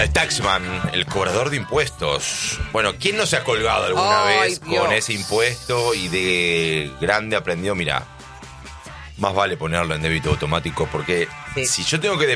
El taxman, el cobrador de impuestos. Bueno, ¿quién no se ha colgado alguna vez Dios. con ese impuesto y de grande aprendió? Mira, más vale ponerlo en débito automático porque Sí. si yo tengo que